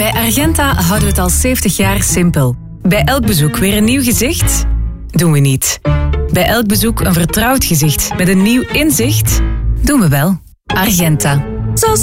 Bij Argenta houden we het al 70 jaar simpel. Bij elk bezoek weer een nieuw gezicht? Doen we niet. Bij elk bezoek een vertrouwd gezicht met een nieuw inzicht? Doen we wel. Argenta. Zo